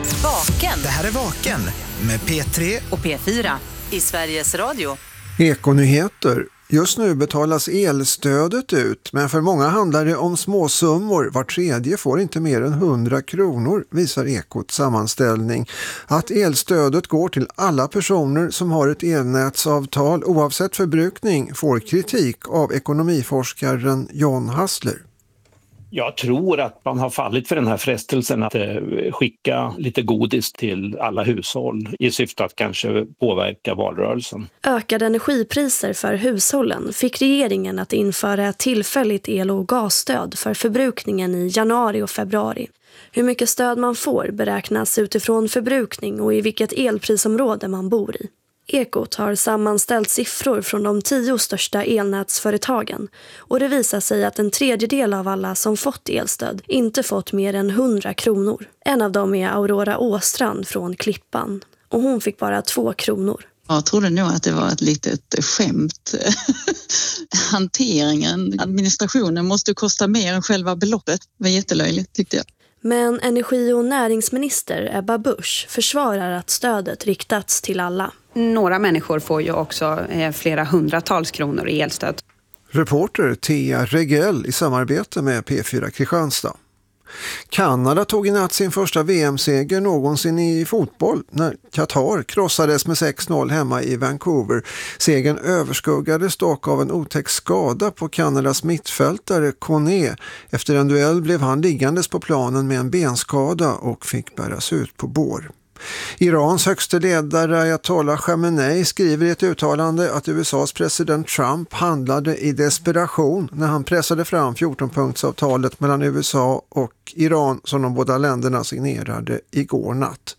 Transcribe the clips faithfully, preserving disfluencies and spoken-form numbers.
Vaken. Det här är Vaken med P tre och P fyra i Sveriges Radio. Ekonyheter. Just nu betalas elstödet ut, men för många handlar det om småsummor. Var tredje får inte mer än hundra kronor, visar Ekots sammanställning. Att elstödet går till alla personer som har ett elnätsavtal oavsett förbrukning får kritik av ekonomiforskaren John Hassler. Jag tror att man har fallit för den här frestelsen att eh, skicka lite godis till alla hushåll i syfte att kanske påverka valrörelsen. Ökade energipriser för hushållen fick regeringen att införa ett tillfälligt el- och gasstöd för förbrukningen i januari och februari. Hur mycket stöd man får beräknas utifrån förbrukning och i vilket elprisområde man bor i. Ekot har sammanställt siffror från de tio största elnätsföretagen och det visar sig att en tredjedel av alla som fått elstöd inte fått mer än hundra kronor. En av dem är Aurora Åstrand från Klippan och hon fick bara två kronor. Jag trodde nog att det var ett litet skämt. Hanteringen, administrationen måste kosta mer än själva beloppet. Det var jättelöjligt tyckte jag. Men energi- och näringsminister Ebba Busch försvarar att stödet riktats till alla. Några människor får ju också eh, flera hundratals kronor i elstöd. Reporter Thea Regell i samarbete med P fyra Kristianstad. Kanada tog i natt sin första V M-seger någonsin i fotboll när Qatar krossades med sex noll hemma i Vancouver. Segern överskuggades dock av en otäck skada på Kanadas mittfältare Kone. Efter en duell blev han liggandes på planen med en benskada och fick bäras ut på bår. Irans högste ledare Ayatollah Khamenei skriver i ett uttalande att U S A:s president Trump handlade i desperation när han pressade fram fjorton-punktsavtalet mellan U S A och Iran som de båda länderna signerade igår natt.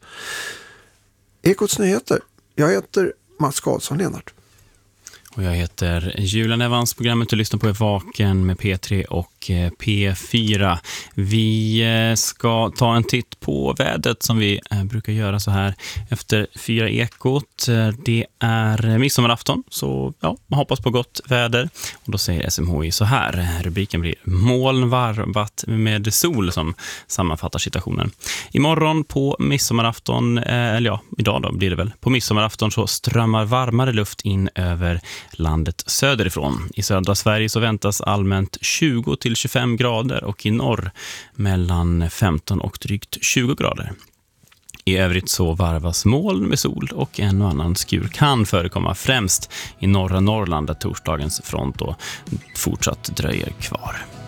Ekots nyheter. Jag heter Mats Karlsson-Lenart. Och jag heter Julian Evans. Programmet du lyssnar på är Vaken med P tre och P fyra. Vi ska ta en titt på vädret som vi brukar göra så här efter fyra Ekot. Det är midsommarafton, så ja, man hoppas på gott väder. Och då säger S M H I så här. Rubriken blir moln varvat med sol som sammanfattar situationen. Imorgon på midsommarafton, eller ja, idag då blir det väl. På midsommarafton så strömmar varmare luft in över landet söderifrån. I södra Sverige så väntas allmänt tjugo till tjugofem grader och i norr mellan femton och drygt tjugo grader. I övrigt så varvas moln med sol och en och annan skur kan förekomma främst i norra Norrland där torsdagens front då fortsatt dröjer kvar.